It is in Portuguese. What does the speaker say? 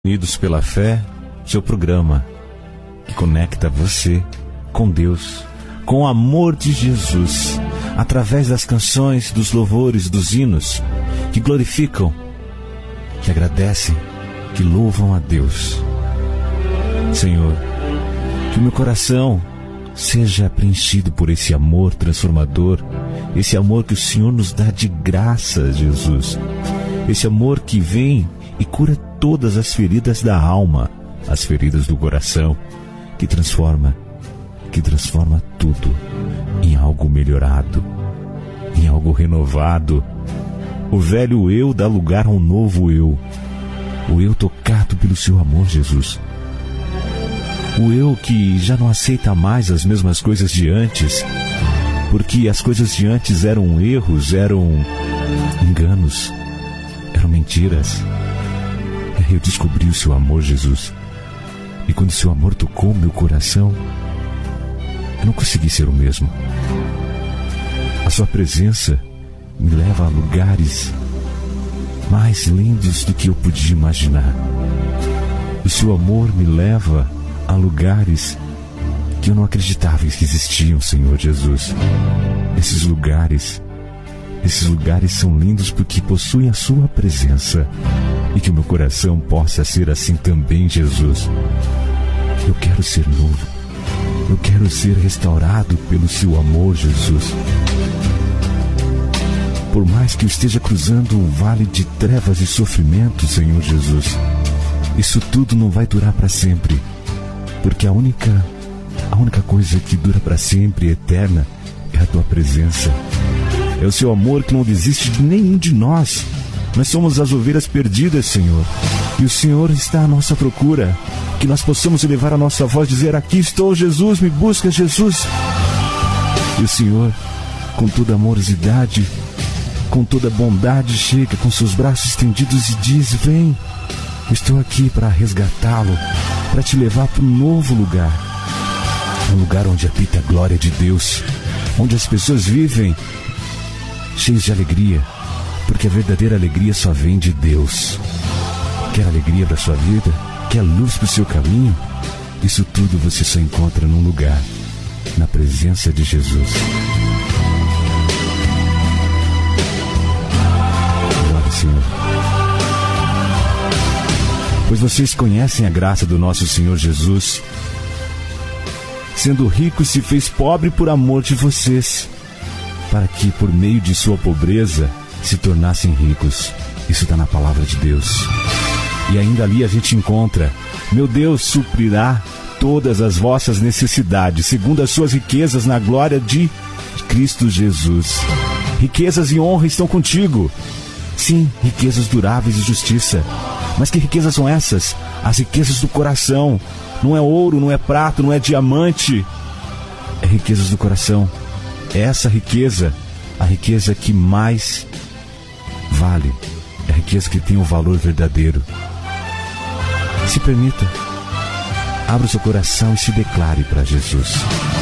Unidos pela Fé, seu programa que conecta você com Deus, com o amor de Jesus, através das canções, dos louvores, dos hinos, que glorificam, que agradecem, que louvam a Deus. Senhor, que o meu coração seja preenchido por esse amor transformador, esse amor que o Senhor nos dá de graça, Jesus, esse amor que vem e cura todas as feridas da alma, as feridas do coração, que transforma tudo em algo melhorado, em algo renovado. O velho eu dá lugar a um novo eu, o eu tocado pelo seu amor, Jesus. O eu que já não aceita mais as mesmas coisas de antes, porque as coisas de antes eram erros, eram enganos, eram mentiras. Eu descobri o seu amor, Jesus. E quando o seu amor tocou meu coração, eu não consegui ser o mesmo. A sua presença me leva a lugares mais lindos do que eu podia imaginar. O seu amor me leva a lugares que eu não acreditava que existiam, Senhor Jesus. Esses lugares são lindos porque possuem a sua presença. E que o meu coração possa ser assim também, Jesus. Eu quero ser novo. Eu quero ser restaurado pelo seu amor, Jesus. Por mais que eu esteja cruzando um vale de trevas e sofrimento, Senhor Jesus, isso tudo não vai durar para sempre. Porque a única coisa que dura para sempre e eterna é a tua presença. É o seu amor que não desiste de nenhum de nós. Nós somos as ovelhas perdidas, Senhor, e o Senhor está à nossa procura. Que nós possamos elevar a nossa voz e dizer: aqui estou, Jesus, me busca, Jesus. E o Senhor, com toda amorosidade, com toda bondade, chega com seus braços estendidos e diz: vem, estou aqui para resgatá-lo, para te levar para um novo lugar. Um lugar onde habita a glória de Deus, onde as pessoas vivem cheias de alegria, porque a verdadeira alegria só vem de Deus. Quer alegria para a sua vida? Quer luz para o seu caminho? Isso tudo você só encontra num lugar, na presença de Jesus. Glória, Senhor. Pois vocês conhecem a graça do nosso Senhor Jesus. Sendo rico, se fez pobre por amor de vocês, para que por meio de sua pobreza se tornassem ricos. Isso está na palavra de Deus. E ainda ali a gente encontra: meu Deus suprirá todas as vossas necessidades, segundo as suas riquezas na glória de Cristo Jesus. Riquezas e honra estão contigo. Sim, riquezas duráveis e justiça. Mas que riquezas são essas? As riquezas do coração. Não é ouro, não é prata, não é diamante. É riquezas do coração. É essa riqueza, a riqueza que mais vale, é a riqueza que tem o valor verdadeiro. Se permita, abra o seu coração e se declare para Jesus.